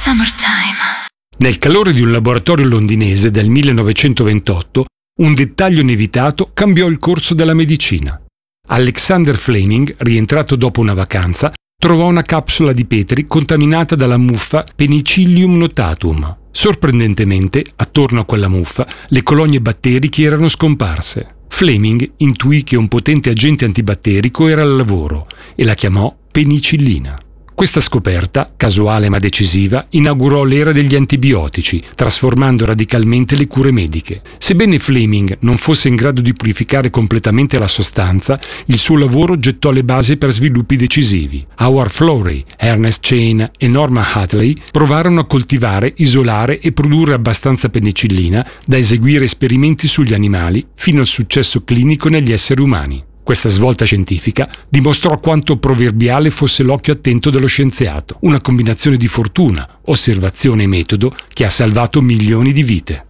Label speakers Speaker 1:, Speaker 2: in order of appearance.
Speaker 1: Summertime.
Speaker 2: Nel calore di un laboratorio londinese del 1928, un dettaglio inevitato cambiò il corso della medicina. Alexander Fleming, rientrato dopo una vacanza, trovò una capsula di Petri contaminata dalla muffa Penicillium notatum. Sorprendentemente, attorno a quella muffa, le colonie batteriche erano scomparse. Fleming intuì che un potente agente antibatterico era al lavoro e la chiamò penicillina. Questa scoperta, casuale ma decisiva, inaugurò l'era degli antibiotici, trasformando radicalmente le cure mediche. Sebbene Fleming non fosse in grado di purificare completamente la sostanza, il suo lavoro gettò le basi per sviluppi decisivi. Howard Florey, Ernest Chain e Norman Hadley provarono a coltivare, isolare e produrre abbastanza penicillina da eseguire esperimenti sugli animali fino al successo clinico negli esseri umani. Questa svolta scientifica dimostrò quanto proverbiale fosse l'occhio attento dello scienziato, una combinazione di fortuna, osservazione e metodo che ha salvato milioni di vite.